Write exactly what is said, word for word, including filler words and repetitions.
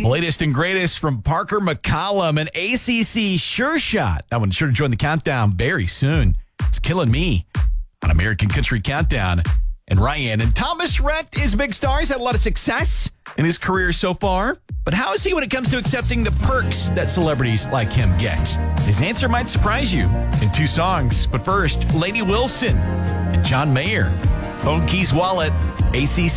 Latest and greatest from Parker McCollum and A C C Sure Shot. That one's sure to join the countdown very soon. It's Killing Me on American Country Countdown. And Ryan and Thomas Rhett is a big star. He's had a lot of success in his career so far. But how is he when it comes to accepting the perks that celebrities like him get? His answer might surprise you in two songs. But first, Lady Wilson and John Mayer. Phone Keys Wallet, A C C.